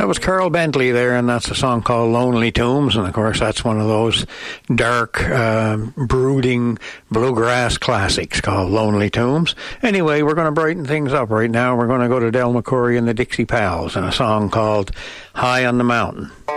that was Carl Bentley there, and that's a song called Lonely Tombs, and of course that's one of those dark, brooding bluegrass classics called Lonely Tombs. Anyway, we're going to brighten things up right now. We're going to go to Del McCoury and the Dixie Pals and a song called High on the Mountain.